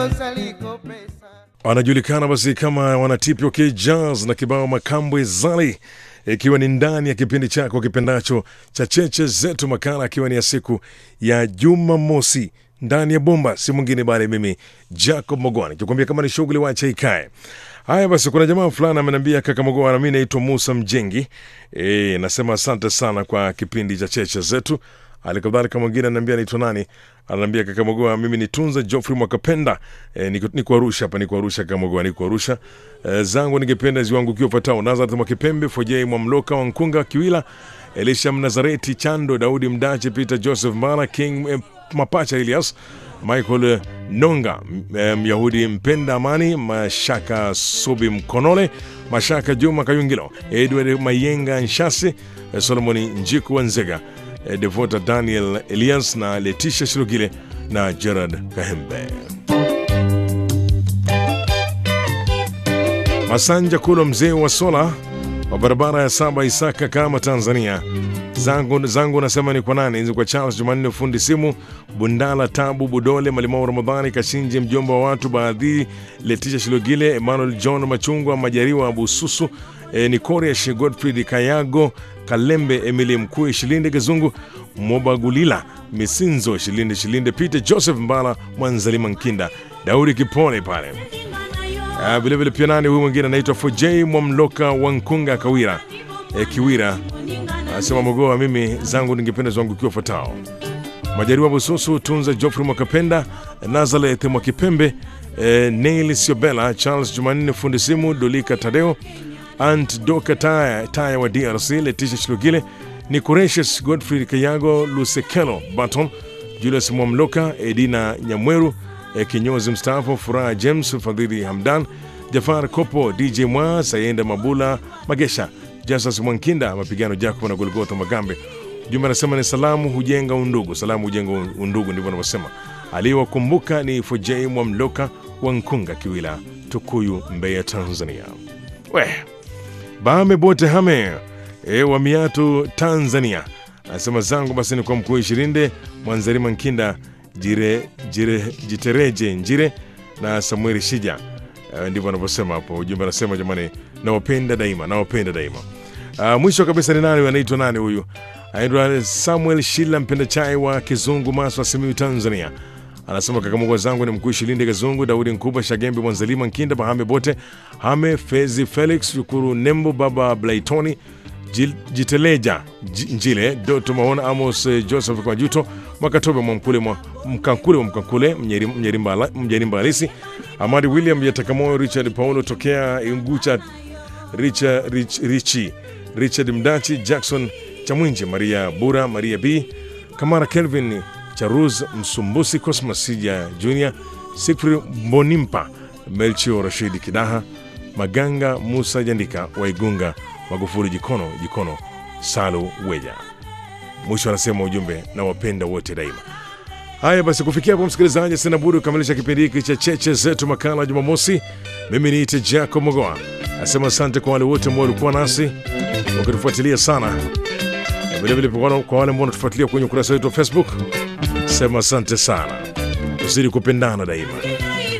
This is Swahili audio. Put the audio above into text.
Wanajulikana basi kama wanatipi OK Jazz na kibao Makambwe Zali, ikiwa ni ndani ya kipindi chako kipendacho cha Cheche Zetu, makala akiwa ni ya siku ya Jumamosi ndani ya bomba, si mwingine bali mimi Jacob Mogwani nikikwambia kama ni shughuli wacha ikae. Haya basi, kuna jamaa fulani ameniambia kaka Mogwani, mimi naitwa Musa Mjengi, nasema asante sana kwa kipindi cha Cheche Zetu. Alikadhalika mwingine ananiambia naitwa nani, ananiambia kaka Mogwani, mimi ni Tunza Geoffrey Mwakapenda, niko Arusha hapa, niko Arusha kaka Mogwani, niko Arusha. Zangu ningependa ziwangu kiwa patao Nazareth Mwakipembe, Fojei Mwamloka Wankunga Kiwila, Elisha Mnazareti Chando, Daudi Mdachi, Peter Joseph Mara, King Mapacha Elias, Michael Nonga, Myahudi Mpenda Amani, Mashaka Subi Mkonole, Mashaka Juma Kayungilo, Edward Mayenga Nshasi, Solomoni Njiku Wanzega, Devota Daniel Elias na Leticia Shirugile na Gerard Kahembe. Masanja Kulo mzee wa Sola wa barabara ya 7 Isaka kama Tanzania. Zangu nasema ni kwa nani? Ni kwa Charles Jumanne fundi simu, Bundala Tabu Budole, Malimao Ramadhani Kashinje mjomba wa watu baadhi, Leticia Shilogile, Emmanuel John Machungwa, Majariwa Abususu, Nikoria Godfrey Kayago, Kalembe Emily Mkuu Shilinde Gazungu, Mobagulila Misinzo Shilinde Peter Joseph Mbala Mwanzalima Nkinda, Daudi Kipole pale. Vile vile pia nani huyu mwingine anaitwa Fojei Mwamloka Wankunga Kawira, Kiwira. Anasema Mogoa, mimi zangu ningependa zangu kiwa fatao. Majariwa Bususu, Tunza Geoffrey Mwakapenda, Nazareth Mwakipembe, Neil Siobela, Charles Jumanne fundi simu, Dolika Tadeo, Ant Doka Taya wa DRC, Leticia Shilugile, Nicoretius Godfrey Kayago, Lusekelo Baton, Julius Mwamloka, Edina Nyamweru, kinyozi mstaafu, Furaha James, Fadhili Hamdan, Jafar Kopo, DJ Mwa, Sayenda Mabula Magesha, Justus Mwankinda, Mapigano Jacob na Golgotha Magambe. Jumbe anasema ni salamu hujenga undugu, salamu hujenga undugu, ndivyo wanavyosema. Aliyewakumbuka ni Fojei Mwamloka Wankunga Kiwila, Tukuyu, Mbeya, Tanzania. Bahame bote hame wa Miatu Tanzania. Anasema zangu basi ni kwa Mkuu Shirinde, Mwanzalima Nkinda, Jitereje Njire na Samuel Shija. Ndivyo wanavyosema hapo. Ujumbe anasema jamani, nawapenda daima. Mwisho kabisa ni nani, anaitwa nani huyu? Anaitwa Samuel Shila Mpenda Chai wa Kizungu Maswa, Simiyu, Tanzania. Anasema kaka Mungu zangu ni Mkuu Shilinde Kazungu, Daudi Nkuba, Shagembe Mwanzalima Nkinda, Bahame bote hame, Fezi Felix, Shukuru Nembo, Baba Blaitoni, Jiteleja Njile, Doto Mahona, Amos Joseph kwa Juto, Makatobe Mkankule, Mnyerimba Alisi, Amadi William Yatakamoyo, Richard Paulo tokea Ingucha, Richard Mdachi, Jackson Chamwinje, Maria Bura, Maria B, Kamara Kelvin Charuz Msumbusi, Cosmas Sija Junior, Sikfri Mbonimpa, Melchio Rashidi Kidaha, Maganga Musa Jandika, Waigunga Magufuli, Jikono Salu Weja. Mwisho anasema ujumbe, na wapenda wote daima. Haya basi, kufikia hapo msikilizaji, sina budi kukamilisha kipindi hiki cha Cheche Zetu, makala Jumamosi. Mimi niite Jacob Mogoa. Nasema asante kwa wale wote ambao walikuwa nasi wakitufuatilia sana. Vile vile kwa wale ambao wanatufuatilia kwenye ukurasa wetu wa Facebook, sema asante sana. Tuzidi kupendana daima.